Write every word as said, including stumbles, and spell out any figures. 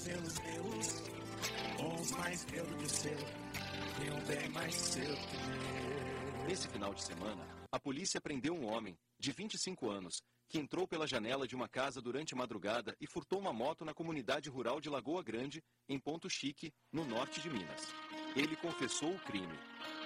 pelos meus, bons mais pelo que o seu, tem um bem mais seu que meu. Nesse final de semana, a polícia prendeu um homem, de vinte e cinco anos, que entrou pela janela de uma casa durante a madrugada e furtou uma moto na comunidade rural de Lagoa Grande, em Ponto Chique, no norte de Minas. Ele confessou o crime.